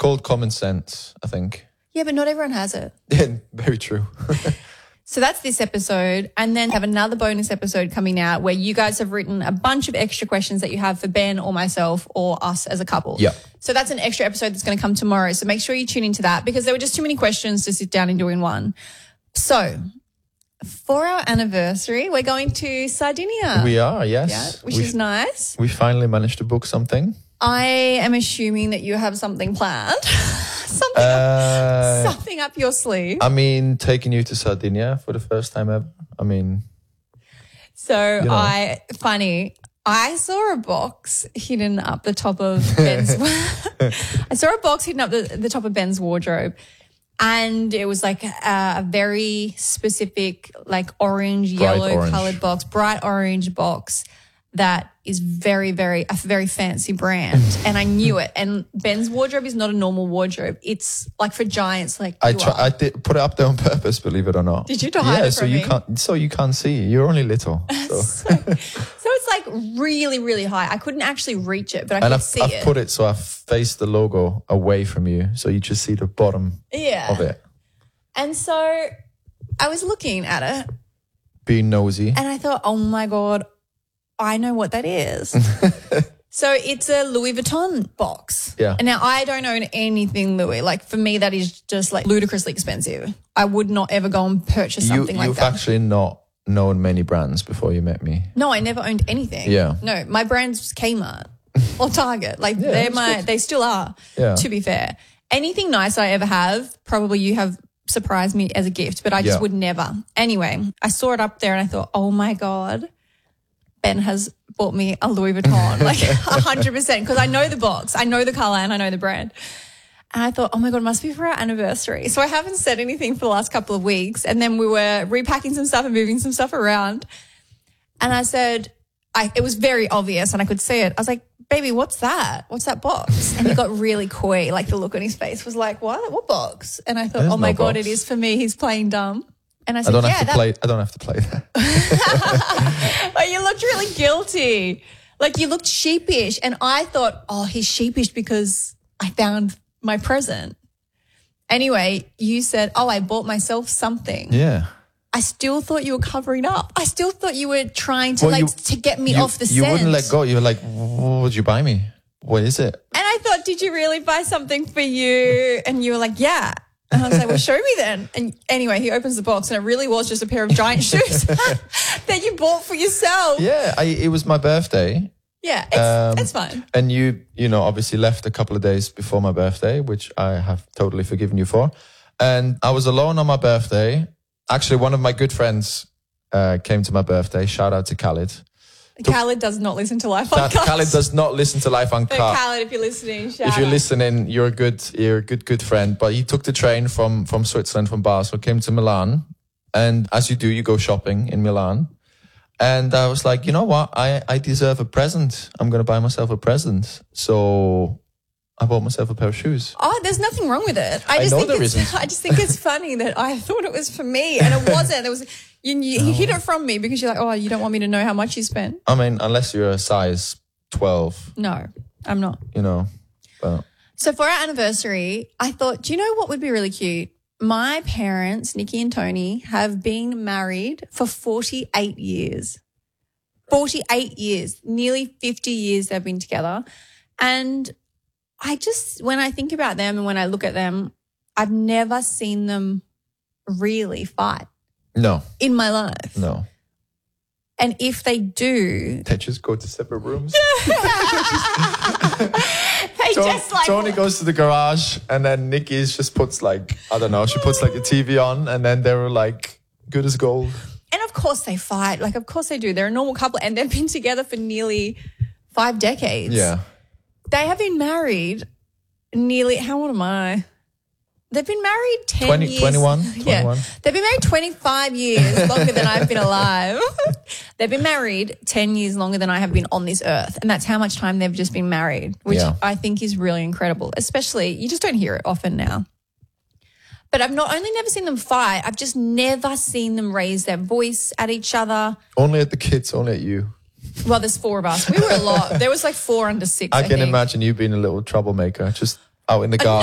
called common sense, I think. Yeah, but not everyone has it. Yeah, very true. So that's this episode. And then have another bonus episode coming out where you guys have written a bunch of extra questions that you have for Ben or myself or us as a couple. Yeah. So that's an extra episode that's going to come tomorrow. So make sure you tune into that because there were just too many questions to sit down and do in one. So for our anniversary, we're going to Sardinia. We are, yes. Yeah, which is nice. We finally managed to book something. I am assuming that you have something planned. Something up your sleeve. I mean, taking you to Sardinia for the first time ever. I mean. So funny. I saw a box hidden up the top of Ben's. I saw a box hidden up the top of Ben's wardrobe, and it was like a very specific, like orange, yellow colored box, bright orange box that is very, very a very fancy brand, and I knew it. And Ben's wardrobe is not a normal wardrobe; it's like for giants. Like I did put it up there on purpose, believe it or not. Did you to hide it from me? So you can't see. You're only little. So, so it's like really, really high. I couldn't actually reach it, but I could see it. I've put it so I faced the logo away from you, so you just see the bottom of it. And so I was looking at it, being nosy, and I thought, oh my God, I know what that is. So it's a Louis Vuitton box. Yeah. And now I don't own anything Louis. Like for me, that is just like ludicrously expensive. I would not ever go and purchase something like that. You've actually not known many brands before you met me. No, I never owned anything. Yeah. No, my brand's Kmart or Target. Like they still are, to be fair. Anything nice I ever have, probably you have surprised me as a gift, but I just would never. Anyway, I saw it up there and I thought, oh my God, Ben has bought me a Louis Vuitton, like 100%, because I know the box, I know the color, and I know the brand. And I thought, oh my God, it must be for our anniversary. So I haven't said anything for the last couple of weeks. And then we were repacking some stuff and moving some stuff around. And I said, it was very obvious and I could see it. I was like, baby, what's that? What's that box? And he got really coy, like the look on his face was like, what? What box? And I thought, oh my God, it is for me. He's playing dumb. And I said, I don't have to play that. But you looked really guilty. Like you looked sheepish. And I thought, oh, he's sheepish because I found my present. Anyway, you said, oh, I bought myself something. Yeah. I still thought you were covering up. I still thought you were trying to to get me off the scent. You wouldn't let go. You were like, what would you buy me? What is it? And I thought, did you really buy something for you? And you were like, yeah. And I was like, well, show me then. And anyway, he opens the box and it really was just a pair of giant shoes that you bought for yourself. Yeah, it was my birthday. Yeah, it's fine. And you obviously left a couple of days before my birthday, which I have totally forgiven you for. And I was alone on my birthday. Actually, one of my good friends came to my birthday. Shout out to Khalid. Khalid does not listen to Life Uncut. Khalid does not listen to Life Uncut. Khalid, if you're listening, if you're listening, you're a good friend. But he took the train from Switzerland, from Basel, came to Milan. And as you do, you go shopping in Milan. And I was like, you know what? I deserve a present. I'm going to buy myself a present. So I bought myself a pair of shoes. Oh, there's nothing wrong with it. I just think it's funny that I thought it was for me and it wasn't. It was you hid it from me because you're like, oh, you don't want me to know how much you spent. I mean, unless you're a size 12. No, I'm not. But. So for our anniversary, I thought, do you know what would be really cute? My parents, Nikki and Tony, have been married for 48 years. 48 years, nearly 50 years they've been together. And when I think about them and when I look at them, I've never seen them really fight. No. In my life. No. And if they do... They just go to separate rooms. Tony goes to the garage and then Nikki just puts she puts the TV on and then they were like good as gold. And of course they fight. Like, of course they do. They're a normal couple and they've been together for nearly 5 decades. Yeah. They have been married nearly, how old am I? They've been married 10 years. 21. Yeah. They've been married 25 years, longer than I've been alive. They've been married 10 years longer than I have been on this earth. And that's how much time they've just been married, which I think is really incredible. Especially, you just don't hear it often now. But I've not only never seen them fight, I've just never seen them raise their voice at each other. Only at the kids, only at you. Well, there's 4 of us. We were a lot. There was like 4 under 6, I can imagine you being a little troublemaker, just out in the garden.